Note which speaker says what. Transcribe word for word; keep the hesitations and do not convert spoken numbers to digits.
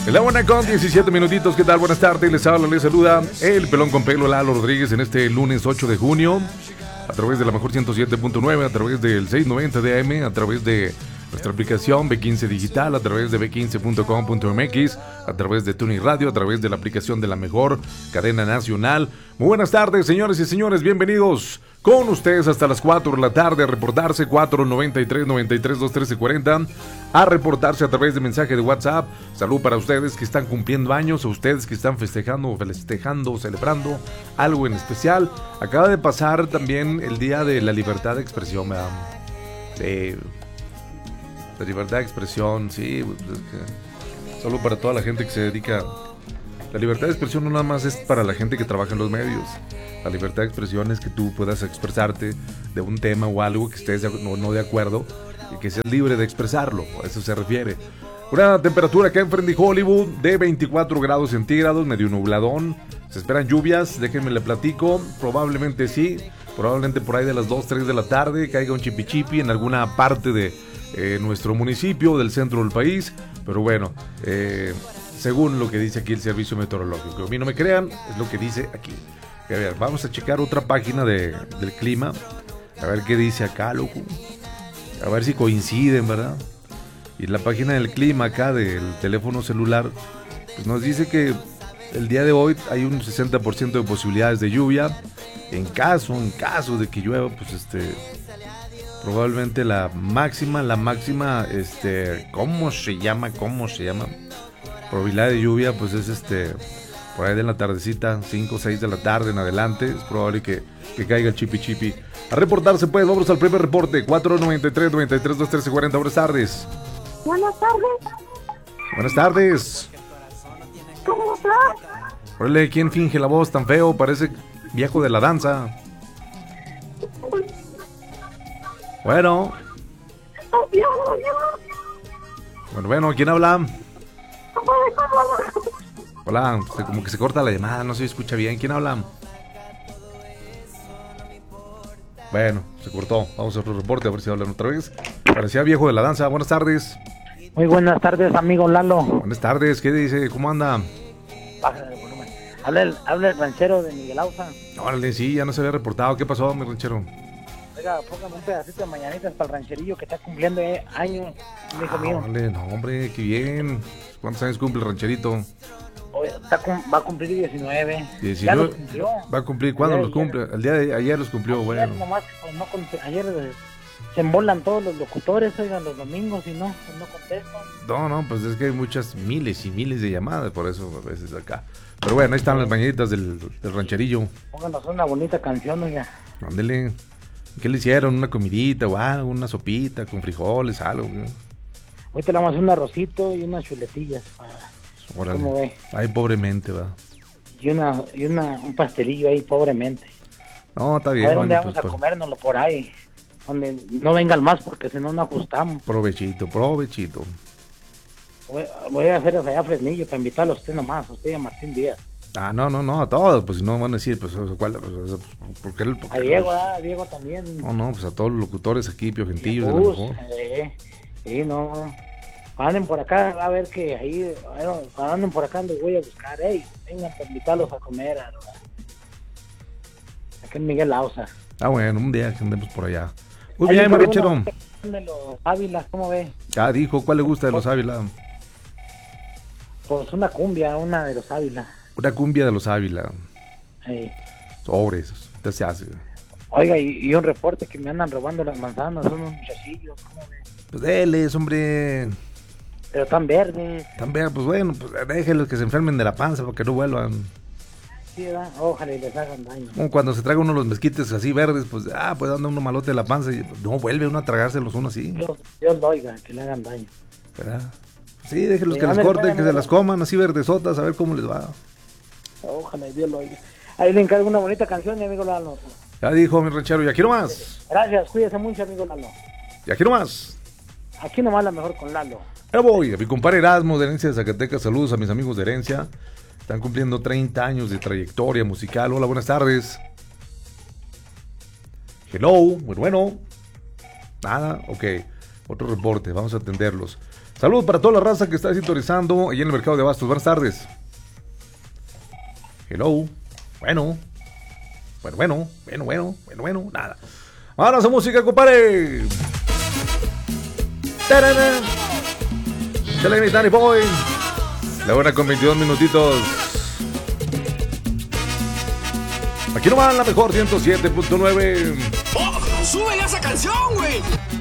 Speaker 1: En la una con diecisiete minutitos, ¿qué tal? Buenas tardes, les habla, les saluda el pelón con pelo Lalo Rodríguez en este lunes ocho de junio, a través de la mejor ciento siete punto nueve, a través del seiscientos noventa de A M, a través de nuestra aplicación B quince Digital, a través de b quince punto com punto m x, a través de Tuning Radio, a través de la aplicación de la mejor cadena nacional. Muy buenas tardes, señores y señores, bienvenidos con ustedes hasta las cuatro de la tarde a reportarse cuatro noventa y tres, noventa y tres, dos trece, cuarenta, a reportarse a través de mensaje de WhatsApp. Salud para ustedes que están cumpliendo años, a ustedes que están festejando, festejando, celebrando algo en especial. Acaba de pasar también el Día de la Libertad de Expresión, ¿verdad? Sí, la libertad de expresión, sí, pues es que solo para toda la gente que se dedica. La libertad de expresión no nada más es para la gente que trabaja en los medios. La libertad de expresión es que tú puedas expresarte de un tema o algo que estés no, no de acuerdo y que seas libre de expresarlo, a eso se refiere. Una temperatura acá en Friendly Hollywood de veinticuatro grados centígrados, medio nubladón. Se esperan lluvias, déjenme le platico, probablemente sí, probablemente por ahí de las dos, tres de la tarde caiga un chipichipi en alguna parte de eh, nuestro municipio, del centro del país, pero bueno, eh, según lo que dice aquí el servicio meteorológico. A mí no me crean, es lo que dice aquí. A ver, vamos a checar otra página de, del clima, a ver qué dice acá, loco, a ver si coinciden, ¿verdad? Y en la página del clima acá del teléfono celular, pues nos dice que el día de hoy hay un sesenta por ciento de posibilidades de lluvia. En caso, en caso de que llueva, pues este, probablemente la máxima, la máxima, este, ¿cómo se llama? ¿Cómo se llama? Probabilidad de lluvia, pues es este, por ahí de la tardecita, cinco o seis de la tarde en adelante, es probable que, que caiga el chipi chipi. A reportarse pues, vamos al primer reporte, cuatro noventa y tres, noventa y tres, dos trece, cuarenta, buenas tardes.
Speaker 2: Buenas tardes.
Speaker 1: Buenas tardes.
Speaker 2: ¿Cómo está?
Speaker 1: Órale, ¿quién finge la voz tan feo? Parece viejo de la danza. Bueno. Bueno, bueno, ¿quién habla? Hola, como que se corta la llamada, no se escucha bien. ¿Quién habla? Bueno, se cortó. Vamos a otro reporte a ver si hablan otra vez. Parecía viejo de la danza. Buenas tardes.
Speaker 3: Muy buenas tardes, amigo Lalo.
Speaker 1: Buenas tardes, ¿qué dice? ¿Cómo anda?
Speaker 3: Bájale el volumen. Habla el, habla el ranchero de Miguel Ausa.
Speaker 1: Órale, sí, ya no se había reportado. ¿Qué pasó, mi ranchero?
Speaker 3: Oiga, póngame un pedacito de mañanitas para el rancherillo que está cumpliendo eh, años, un hijo
Speaker 1: ah,
Speaker 3: mío.
Speaker 1: Órale, no, hombre, qué bien. ¿Cuántos años cumple el rancherito?
Speaker 3: Oye, está, va a cumplir diecinueve.
Speaker 1: diecinueve.
Speaker 3: Ya los cumplió.
Speaker 1: ¿Va a cumplir? ¿Cuándo los cumple? El día de ayer los cumplió,
Speaker 3: ayer,
Speaker 1: bueno.
Speaker 3: Nomás, pues, no, ayer eh, se embolan todos los locutores, oigan, los domingos y no, pues, no contestan.
Speaker 1: No, no, pues es que hay muchas miles y miles de llamadas, por eso a veces acá. Pero bueno, ahí están las mañanitas del, del rancherillo.
Speaker 3: Pónganos una bonita canción, oiga.
Speaker 1: Ándele. ¿Qué le hicieron? ¿Una comidita o algo? ¿Una sopita con frijoles, algo?
Speaker 3: Hoy te le vamos a hacer un arrocito y unas chuletillas.
Speaker 1: Órale.
Speaker 3: ¿Cómo ve?
Speaker 1: Ay, pobremente, va.
Speaker 3: Y una, y una, un pastelillo ahí, pobremente.
Speaker 1: No, está bien.
Speaker 3: A ver, ¿dónde
Speaker 1: bueno,
Speaker 3: vamos
Speaker 1: pues,
Speaker 3: a comérnoslo? Por ahí. Donde no vengan más porque si no, no ajustamos.
Speaker 1: Provechito, provechito.
Speaker 3: Voy, voy a hacer allá a Fresnillo para invitarlo a usted nomás, a usted y a Martín Díaz.
Speaker 1: Ah, no, no, no, a todos, pues si no van a decir, pues, ¿cuál? Pues, ¿por qué el, por qué
Speaker 3: a Diego,
Speaker 1: los...
Speaker 3: ah, a Diego también.
Speaker 1: No, no, pues a todos los locutores aquí, piojentillos de la
Speaker 3: Bus,
Speaker 1: mejor.
Speaker 3: eh, sí, no. Anden por acá, a ver que ahí, bueno, anden por acá, les voy a buscar, ey, vengan para invitarlos a comer, a, aquí en Miguel Ausa.
Speaker 1: Ah, bueno, un día que andemos por allá. Muy bien, Marichero.
Speaker 3: De los Ávila, ¿cómo ve?
Speaker 1: Ya dijo, ¿cuál le gusta de los Ávila?
Speaker 3: Pues una cumbia, una de los Ávila.
Speaker 1: Una cumbia de los Ávila.
Speaker 3: Sí.
Speaker 1: Sobres, entonces se hace.
Speaker 3: Oiga, y, y un reporte que me andan robando las manzanas, son unos muchachillos, ¿cómo ve?
Speaker 1: Pues déles, hombre.
Speaker 3: Pero están verdes.
Speaker 1: Tan verdes, pues bueno, pues déjenlos que se enfermen de la panza para que no vuelvan.
Speaker 3: Sí, ¿verdad? Ojalá y les hagan daño.
Speaker 1: Como cuando se traga uno los mezquites así verdes, pues, ah, pues anda uno malote de la panza y no vuelve uno a tragárselos uno así.
Speaker 3: Dios, Dios lo oiga, que le hagan daño.
Speaker 1: ¿Verdad? Sí, déjenlos
Speaker 3: Sí,
Speaker 1: que les
Speaker 3: ándale,
Speaker 1: corten,
Speaker 3: ándale,
Speaker 1: que se
Speaker 3: ándale.
Speaker 1: las coman así verdesotas, a ver cómo les va.
Speaker 3: Ojalá y Dios lo oiga. Ahí le encargo una bonita canción, mi amigo Lalo.
Speaker 1: Ya dijo mi ranchero, y aquí nomás.
Speaker 3: Gracias, cuídese mucho, amigo Lalo.
Speaker 1: Y aquí nomás.
Speaker 3: Aquí nomás la mejor con Lalo.
Speaker 1: Ya voy, a mi compadre Erasmo de Herencia de Zacatecas, saludos a mis amigos de Herencia. Están cumpliendo treinta años de trayectoria musical. Hola, buenas tardes. Hello, muy bueno. Nada, ok. Otro reporte, vamos a atenderlos. Saludos para toda la raza que está sintonizando ahí en el mercado de abastos. Buenas tardes. Hello. Bueno. Bueno, bueno, bueno, bueno, bueno, bueno, nada. Ahora esa música, compadre. ¡Tarana! Chale, mi Danny Boy. La hora con veintidós minutitos. Aquí nomás la mejor ciento siete punto nueve.
Speaker 4: ¡Oh! ¡Súbele a esa canción, güey!